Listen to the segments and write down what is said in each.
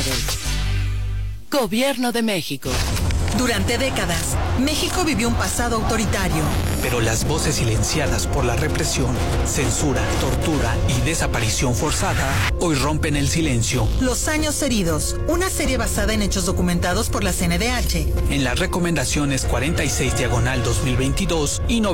autoridades. Gobierno de México. Durante décadas, México vivió un pasado autoritario. Pero las voces silenciadas por la represión, censura, tortura y desaparición forzada hoy rompen el silencio. Los años heridos, una serie basada en hechos documentados por la CNDH. En las recomendaciones 46/2022 y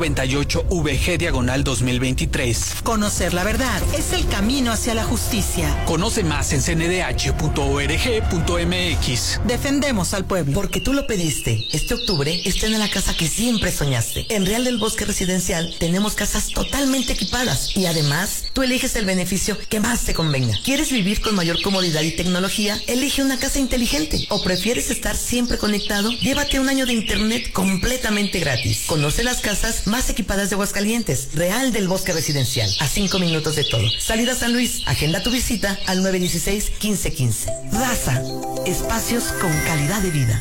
98/VG/2023. Conocer la verdad es el camino hacia la justicia. Conoce más en cndh.org.mx. Defendemos al pueblo. Porque tú lo pediste. Este octubre estrena la casa que siempre soñaste. En Real del Bosque Residencial tenemos casas totalmente equipadas y además tú eliges el beneficio que más te convenga. ¿Quieres vivir con mayor comodidad y tecnología? Elige una casa inteligente. ¿O prefieres estar siempre conectado? Llévate un año de internet completamente gratis. Conoce las casas más equipadas de Aguascalientes. Real del Bosque Residencial, a 5 minutos de todo. Salida San Luis. Agenda tu visita al 916-1515. Raza, espacios con calidad de vida.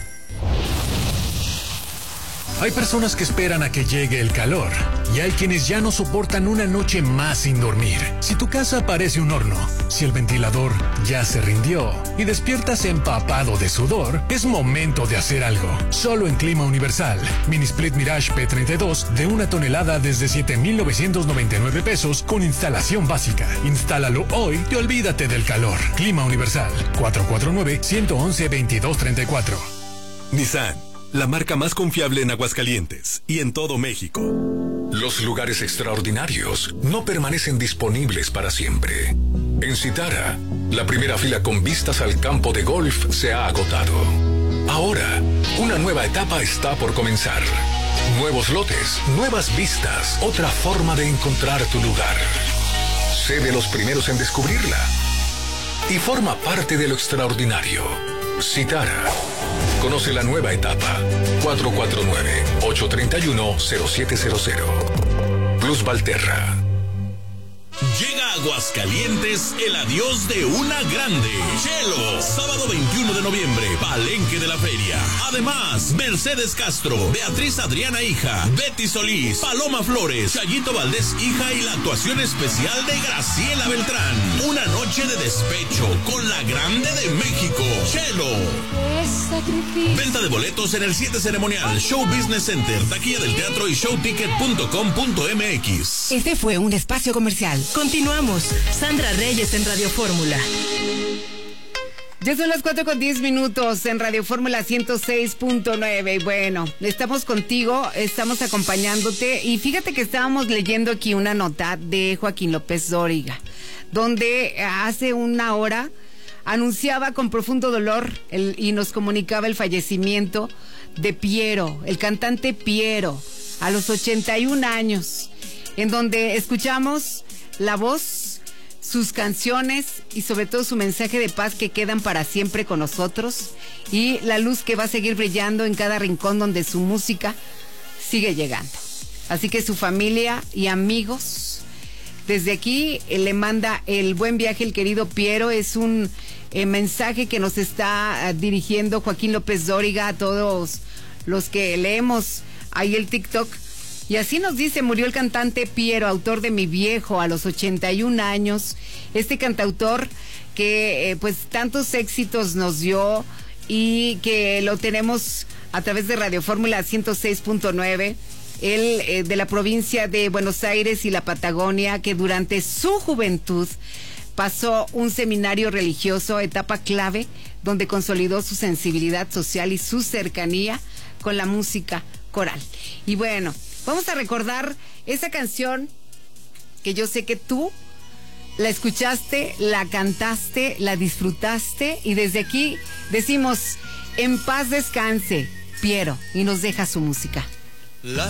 Hay personas que esperan a que llegue el calor y hay quienes ya no soportan una noche más sin dormir. Si tu casa parece un horno, si el ventilador ya se rindió y despiertas empapado de sudor, es momento de hacer algo. Solo en Clima Universal. Mini Split Mirage P32 de 1 tonelada desde 7,999 pesos con instalación básica. Instálalo hoy y olvídate del calor. Clima Universal. 449-111-2234. Nissan, la marca más confiable en Aguascalientes y en todo México. Los lugares extraordinarios no permanecen disponibles para siempre. En Citara, la primera fila con vistas al campo de golf se ha agotado. Ahora, una nueva etapa está por comenzar. Nuevos lotes, nuevas vistas, otra forma de encontrar tu lugar. Sé de los primeros en descubrirla y forma parte de lo extraordinario. Citara. Conoce la nueva etapa. 449-831-0700. Plus Valterra. Llega a Aguascalientes el adiós de una grande. Chelo, sábado 21 de noviembre, Palenque de la Feria. Además, Mercedes Castro, Beatriz Adriana hija, Betty Solís, Paloma Flores, Chayito Valdés hija y la actuación especial de Graciela Beltrán. Una noche de despecho con la grande de México, Chelo. Venta de boletos en el 7 Ceremonial, Show Business Center, taquilla del teatro y showticket.com.mx. Este fue un espacio comercial. Continuamos. Sandra Reyes en Radio Fórmula. Ya son las 4:10 en Radio Fórmula 106.9. Y bueno, estamos contigo, estamos acompañándote. Y fíjate que estábamos leyendo aquí una nota de Joaquín López Dóriga, donde hace una hora anunciaba con profundo dolor y nos comunicaba el fallecimiento de Piero, el cantante Piero, a los 81 años, en donde escuchamos la voz, sus canciones y sobre todo su mensaje de paz que quedan para siempre con nosotros y la luz que va a seguir brillando en cada rincón donde su música sigue llegando. Así que su familia y amigos, desde aquí le manda el buen viaje el querido Piero. Es un mensaje que nos está dirigiendo Joaquín López Dóriga a todos los que leemos ahí el TikTok. Y así nos dice: murió el cantante Piero, autor de Mi Viejo, a los 81 años. Este cantautor que pues tantos éxitos nos dio y que lo tenemos a través de Radio Fórmula 106.9. Él de la provincia de Buenos Aires y la Patagonia, que durante su juventud pasó un seminario religioso, etapa clave, donde consolidó su sensibilidad social y su cercanía con la música coral. Y bueno, vamos a recordar esa canción que yo sé que tú la escuchaste, la cantaste, la disfrutaste, y desde aquí decimos: en paz descanse Piero, y nos deja su música.